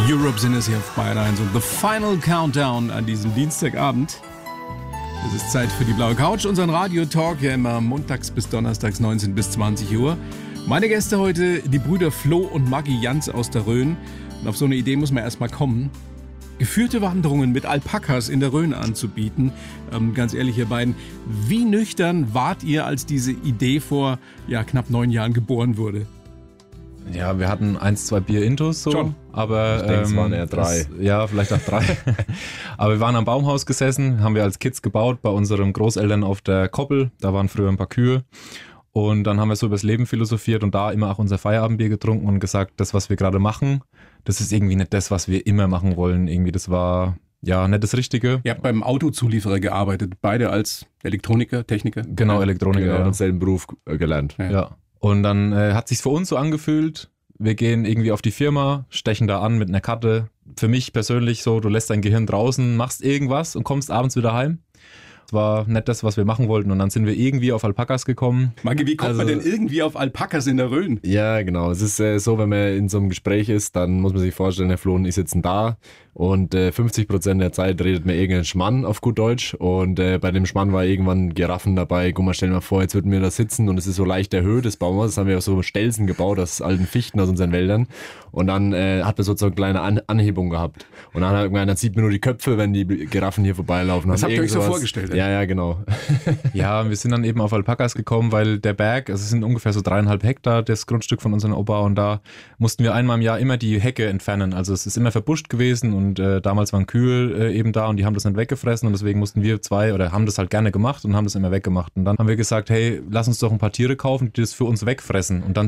Europe sind es hier auf Bayern 1 und The Final Countdown an diesem Dienstagabend. Es ist Zeit für die blaue Couch, unseren Radio-Talk, ja immer montags bis donnerstags 19 bis 20 Uhr. Meine Gäste heute, die Brüder Flo und Maggi Jans aus der Rhön. Und auf so eine Idee muss man erstmal kommen. Geführte Wanderungen mit Alpakas in der Rhön anzubieten. Ganz ehrlich, ihr beiden, wie nüchtern wart ihr, als diese Idee vor knapp 9 Jahren geboren wurde? Ja, wir hatten 1, 2 Bier intus so, schon. Aber ich denke, es waren eher 3. Ja, vielleicht auch 3. Aber wir waren am Baumhaus gesessen, haben wir als Kids gebaut bei unseren Großeltern auf der Koppel. Da waren früher ein paar Kühe. Und dann haben wir so übers Leben philosophiert und da immer auch unser Feierabendbier getrunken und gesagt, das, was wir gerade machen, das ist irgendwie nicht das, was wir immer machen wollen. Irgendwie, das war ja nicht das Richtige. Ihr habt beim Autozulieferer gearbeitet, beide als Elektroniker, Techniker? Genau, Elektroniker. Genau, denselben Beruf gelernt. Ja. Und dann hat sich's für uns so angefühlt, wir gehen irgendwie auf die Firma, stechen da an mit einer Karte. Für mich persönlich so, du lässt dein Gehirn draußen, machst irgendwas und kommst abends wieder heim. Das war nicht das, was wir machen wollten. Und dann sind wir irgendwie auf Alpakas gekommen. Maggi, wie kommt man denn irgendwie auf Alpakas in der Rhön? Ja, genau. Es ist so, wenn man in so einem Gespräch ist, dann muss man sich vorstellen, der Flo und ich sitzen da und 50% der Zeit redet man irgendeinen Schmann auf gut Deutsch und bei dem Schmann war irgendwann Giraffen dabei. Guck mal, stell dir mal vor, jetzt würden wir da sitzen und es ist so leicht erhöht, das Baumhaus. Das haben wir auf so Stelzen gebaut aus alten Fichten aus unseren Wäldern und dann hat man sozusagen eine kleine Anhebung gehabt. Und dann hat man, dann sieht man nur die Köpfe, wenn die Giraffen hier vorbeilaufen. Das habt ihr euch so vorgestellt? Ja, genau. Ja, wir sind dann eben auf Alpakas gekommen, weil der Berg, also es sind ungefähr so 3,5 Hektar, das Grundstück von unserem Opa und da mussten wir einmal im Jahr immer die Hecke entfernen. Also es ist immer verbuscht gewesen und damals waren Kühe eben da und die haben das nicht weggefressen und deswegen mussten wir haben das halt gerne gemacht und haben das immer weggemacht. Und dann haben wir gesagt, hey, lass uns doch ein paar Tiere kaufen, die das für uns wegfressen. Und dann